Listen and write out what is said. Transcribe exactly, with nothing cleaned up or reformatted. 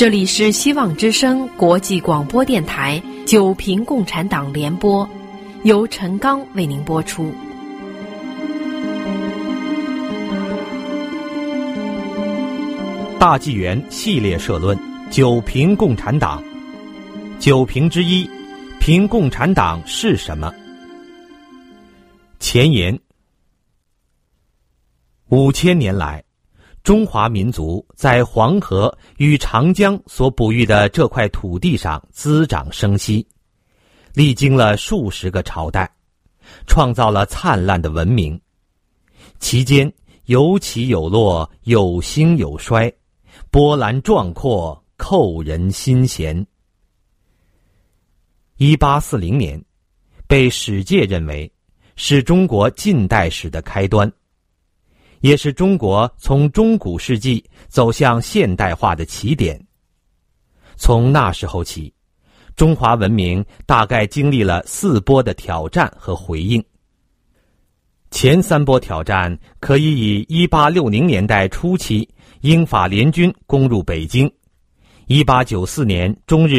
这里是希望之声国际广播电台九平共产党联播，由陈刚为您播出。 大纪元系列社论：九平共产党。九平之一，评共产党是什么？前言：五千年来，中华民族在黄河与长江所哺育的这块土地上滋长生息，历经了数十个朝代，创造了灿烂的文明。其间有起有落，有兴有衰，波澜壮阔，扣人心弦。一八四零年，被史界认为是中国近代史的开端，也是中国从中古世纪走向现代化的起点。从那时候起，中华文明大概经历了四波的挑战和回应。前三波挑战可以以一八六零年代初期英法联军攻入北京，一八九四年中日